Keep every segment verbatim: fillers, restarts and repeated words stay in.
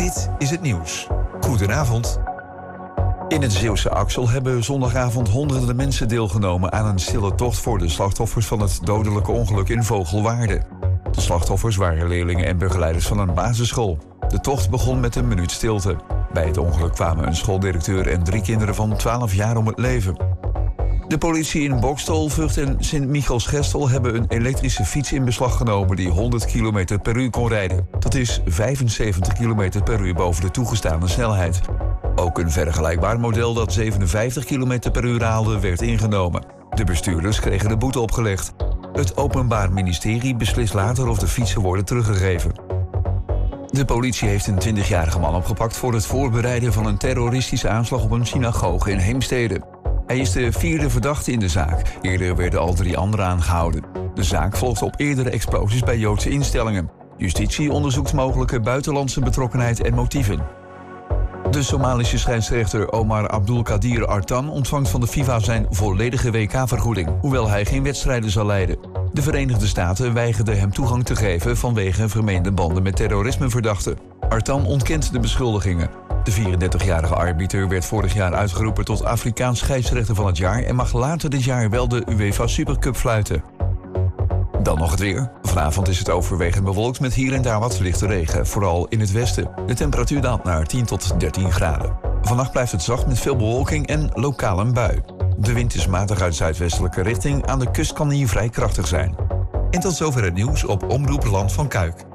Dit is het nieuws. Goedenavond. In het Zeeuwse Axel hebben zondagavond honderden mensen deelgenomen aan een stille tocht voor de slachtoffers van het dodelijke ongeluk in Vogelwaarde. De slachtoffers waren leerlingen en begeleiders van een basisschool. De tocht begon met een minuut stilte. Bij het ongeluk kwamen een schooldirecteur en drie kinderen van twaalf jaar om het leven. De politie in Boxtel, Vught en Sint-Michiels-Gestel hebben een elektrische fiets in beslag genomen die honderd kilometer per uur kon rijden. Dat is vijfenzeventig kilometer per uur boven de toegestane snelheid. Ook een vergelijkbaar model dat zevenenvijftig kilometer per uur haalde werd ingenomen. De bestuurders kregen de boete opgelegd. Het Openbaar Ministerie beslist later of de fietsen worden teruggegeven. De politie heeft een twintigjarige man opgepakt voor het voorbereiden van een terroristische aanslag op een synagoge in Heemstede. Hij is de vierde verdachte in de zaak. Eerder werden al drie anderen aangehouden. De zaak volgt op eerdere explosies bij Joodse instellingen. Justitie onderzoekt mogelijke buitenlandse betrokkenheid en motieven. De Somalische scheidsrechter Omar Abdulkadir Artan ontvangt van de FIFA zijn volledige W K-vergoeding, hoewel hij geen wedstrijden zal leiden. De Verenigde Staten weigerden hem toegang te geven vanwege vermeende banden met terrorismeverdachten. Artan ontkent de beschuldigingen. De vierendertigjarige arbiter werd vorig jaar uitgeroepen tot Afrikaans scheidsrechter van het jaar en mag later dit jaar wel de UEFA Supercup fluiten. Dan nog het weer. Vanavond is het overwegend bewolkt met hier en daar wat lichte regen, vooral in het westen. De temperatuur daalt naar tien tot dertien graden. Vannacht blijft het zacht met veel bewolking en lokaal een bui. De wind is matig uit zuidwestelijke richting. Aan de kust kan die vrij krachtig zijn. En tot zover het nieuws op Omroep Land van Kuik.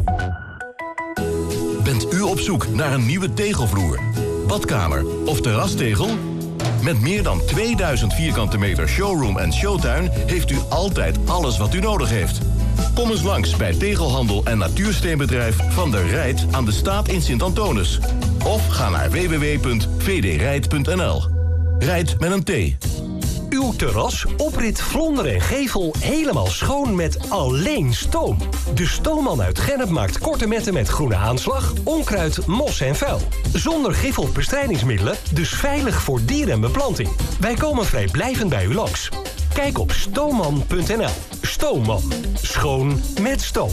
Bent u op zoek naar een nieuwe tegelvloer, badkamer of terrastegel? Met meer dan tweeduizend vierkante meter showroom en showtuin heeft u altijd alles wat u nodig heeft. Kom eens langs bij tegelhandel en natuursteenbedrijf Van der Rijt aan de Staat in Sint-Antonis. Of ga naar w w w punt v d rijt punt n l. Rijt met een T. Uw terras, oprit, vlonder en gevel helemaal schoon met alleen stoom. De Stoomman uit Gennep maakt korte metten met groene aanslag, onkruid, mos en vuil. Zonder gif of bestrijdingsmiddelen, dus veilig voor dier en beplanting. Wij komen vrijblijvend bij u langs. Kijk op stoomman punt n l. Stoomman. Schoon met stoom.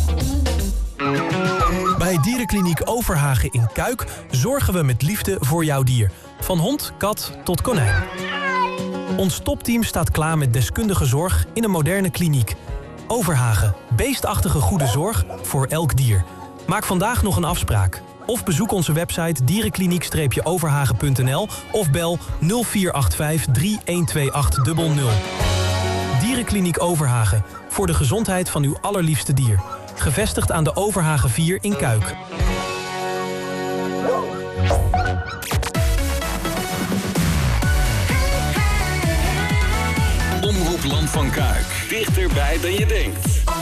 Bij Dierenkliniek Overhagen in Kuik zorgen we met liefde voor jouw dier. Van hond, kat tot konijn. Ons topteam staat klaar met deskundige zorg in een moderne kliniek. Overhagen, beestachtige goede zorg voor elk dier. Maak vandaag nog een afspraak. Of bezoek onze website dierenkliniek overhagen punt n l of bel nul vier acht vijf drie een twee acht nul nul. Dierenkliniek Overhagen, voor de gezondheid van uw allerliefste dier. Gevestigd aan de Overhagen vier in Kuik. Omroep Land van Kuik. Dichterbij dan je denkt.